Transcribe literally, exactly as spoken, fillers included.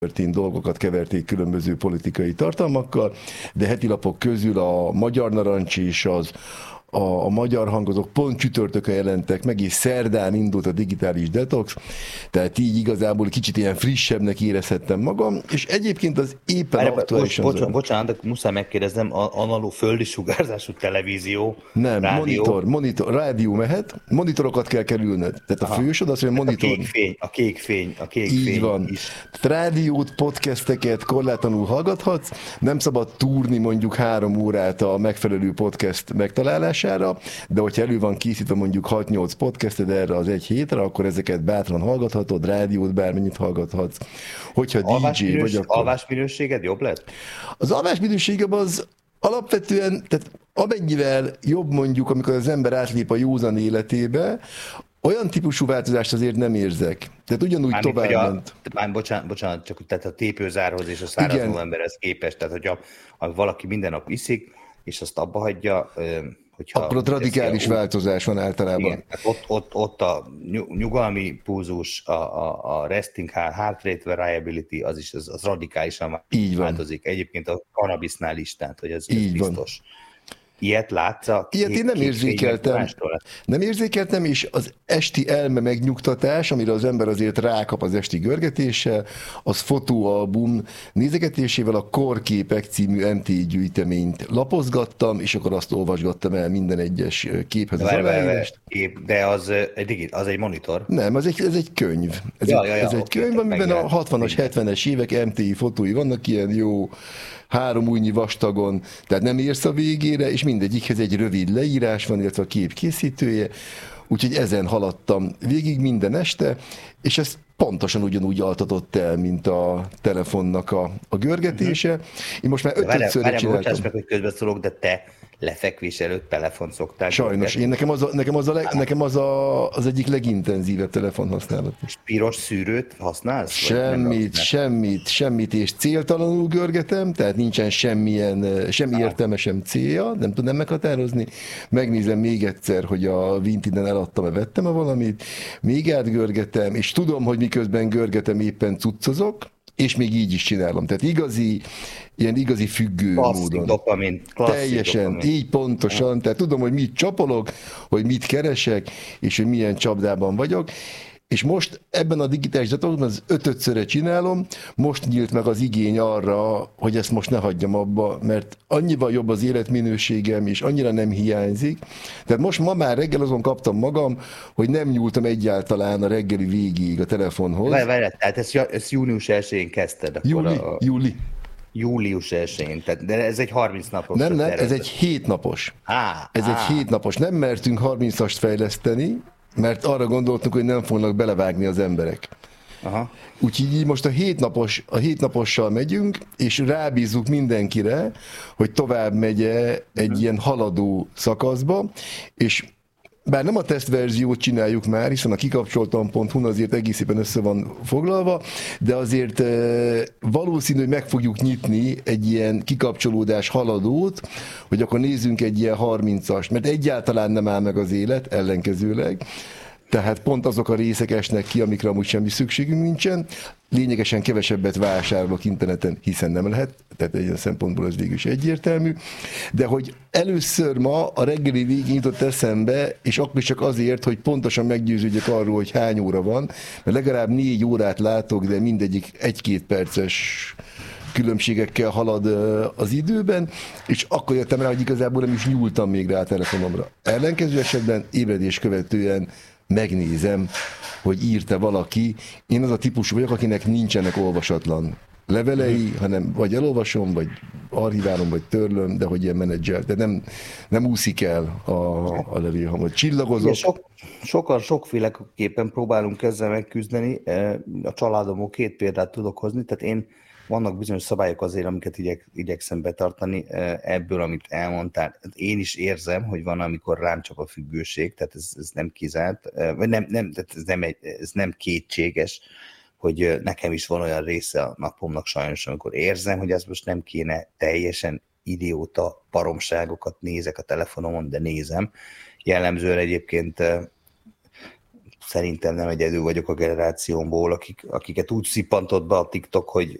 történt dolgokat keverték különböző politikai tartalmakkal, de heti lapok közül a Magyar Narancs és az A, a magyar hangozók pont csütörtökön jelentek meg, és szerdán indult a digitális detox, tehát így igazából kicsit ilyen frissebbnek érezhettem magam, és egyébként az éppen Várj, aktuálisan... Bocs, bocsánat, bocsánat, de muszáj megkérdeznem, a analóg földi sugárzású televízió, Nem, rádió. monitor, monitor, rádió mehet, monitorokat kell kerülned. Tehát Aha. a fősod az, hogy a monitor... A kék fény, a kék fény, a kék így fény van. is. Rádiót, podcasteket korlátlanul hallgathatsz, nem szabad túrni mondjuk három órát a megfelelő podcast megtalálására, de hogyha elő van készítve mondjuk hat-nyolc podcasted erre az egy hétre, akkor ezeket bátran hallgathatod, rádiót bármennyit hallgathatsz. Hogyha Alvás dé dzsé minős, vagy, akkor... alvásminőséged jobb lett? Az alvásminőségem az alapvetően, tehát amennyivel jobb mondjuk, amikor az ember átlép a józan életébe, olyan típusú változást azért nem érzek. Tehát ugyanúgy tovább. Már bocsánat, bocsánat, csak tehát a tépőzárhoz és a száraz novemberhez képest, tehát hogyha ha valaki minden nap iszik, és azt abba hagyja, hogyha... Akkor ott radikális változás van általában. Igen, ott, ott, ott a nyugalmi púzus, a, a, a resting heart rate variability, az is az, az radikálisan így változik. Van. Egyébként a kannabisznál is, tehát hogy ez, ez biztos. Van. Ilyet látsz? Ilyet én nem érzékeltem. Nem érzékeltem, és az esti elme megnyugtatás, amire az ember azért rákap az esti görgetéssel, az fotóalbum nézegetésével a Korképek című em té gyűjteményt lapozgattam, és akkor azt olvasgattam el minden egyes képhez az aláírást. De az egy, az egy monitor? Nem, ez egy, ez egy könyv. Ez ja, egy, ja, ja, ez egy okay, könyv, amiben a hatvanas, hetvenes évek em té i fotói vannak, ilyen jó három újnyi vastagon, tehát nem érsz a végére, és mindegyikhez egy rövid leírás van, illetve a kép készítője, úgyhogy ezen haladtam végig minden este, és ez pontosan ugyanúgy altatott el, mint a telefonnak a, a görgetése. Én most már ötödszörre csináltam. Bocsáss meg, hogy közbeszólok, de te lefekvés előtt telefon szoktál. Sajnos, én nekem az, a, nekem az, a leg, nekem az, a, az egyik legintenzívebb telefonhasználat. És piros szűrőt használsz? Semmit, semmit, semmit, és céltalanul görgetem, tehát nincsen semmilyen, sem értelme, sem célja, nem tudom meghatározni. Megnézem még egyszer, hogy a Vinted-en eladtam-e, vettem-e valamit, még átgörgetem, és tudom, hogy miközben görgetem, éppen cuccozok, és még így is csinálom. Tehát igazi, ilyen igazi függő klasszik módon. Dopamin, klasszik Teljesen, dopamin. így pontosan. Tehát tudom, hogy mit csapolok, hogy mit keresek, és hogy milyen csapdában vagyok. És most ebben a digitális detoxban az ötödszörre csinálom, most nyílt meg az igény arra, hogy ezt most ne hagyjam abba, mert annyival jobb az életminőségem, és annyira nem hiányzik. Tehát most ma már reggel azon kaptam magam, hogy nem nyúltam egyáltalán a reggeli végig a telefonhoz. Várj, várj, tehát ezt, ezt június elsején kezdted. Júli, a... júli. Július elsején, tehát, de ez egy harminc napos. Nem, nem, ez egy hét napos. Á, ez á. egy hét napos. Nem mertünk harmincast fejleszteni, mert arra gondoltunk, hogy nem fognak belevágni az emberek. Aha. Úgyhogy így most a hétnapos, a hétnapossal megyünk, és rábízzuk mindenkire, hogy tovább megye egy uh-huh. ilyen haladó szakaszba, és bár nem a tesztverziót csináljuk már, hiszen a kikapcsoltam pont hu azért egész szépen össze van foglalva, de azért e, valószínű, hogy meg fogjuk nyitni egy ilyen kikapcsolódás haladót, hogy akkor nézzünk egy ilyen harmincas, mert egyáltalán nem áll meg az élet, ellenkezőleg. Tehát pont azok a részek esnek ki, amikre amúgy semmi szükségünk nincsen. Lényegesen kevesebbet vásárolok interneten, hiszen nem lehet, tehát egy szempontból ez végül is egyértelmű. De hogy először ma a reggeli végén jutott eszembe, és akkor csak azért, hogy pontosan meggyőződjek arról, hogy hány óra van, mert legalább négy órát látok, de mindegyik egy-két perces különbségekkel halad az időben, és akkor jöttem rá, hogy igazából nem is nyúltam még rá a telefonomra. Ellenkező esetben ébredés követően megnézem, hogy írta valaki. Én az a típusú vagyok, akinek nincsenek olvasatlan levelei, hanem vagy elolvasom, vagy archiválom, vagy törlöm, de hogy ilyen menedzser, de nem, nem úszik el a, a levél, hanem csillagozok. Sok, sokan sokféleképpen próbálunk ezzel megküzdeni. A családomból két példát tudok hozni, tehát én vannak bizonyos szabályok azért, amiket igyek, igyekszem betartani, ebből, amit elmondtál. Én is érzem, hogy van, amikor rám csap a függőség, tehát ez, ez nem kizárt, vagy nem, nem, tehát ez, nem egy, ez nem kétséges, hogy nekem is van olyan része a napomnak sajnos, amikor érzem, hogy ez most nem kéne, teljesen idióta baromságokat nézek a telefonomon, de nézem. Jellemzően egyébként szerintem nem egyedül vagyok a generációmból, akik, akiket úgy szippantott be a TikTok, hogy